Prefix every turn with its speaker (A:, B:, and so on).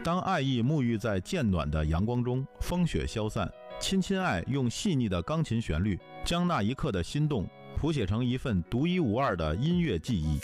A: 当爱意沐浴在渐暖的阳光中，风雪消散，亲亲爱用细腻的钢琴旋律，将那一刻的心动谱写成一份独一无二的音乐记忆。